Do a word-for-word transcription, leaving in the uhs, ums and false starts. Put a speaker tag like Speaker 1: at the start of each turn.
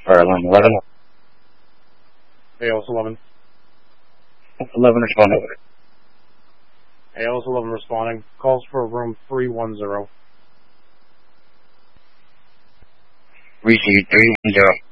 Speaker 1: Fire alarm eleven.
Speaker 2: A L S eleven.
Speaker 1: eleven responding.
Speaker 2: A L S eleven responding. Calls for room three one zero.
Speaker 1: Received three one zero.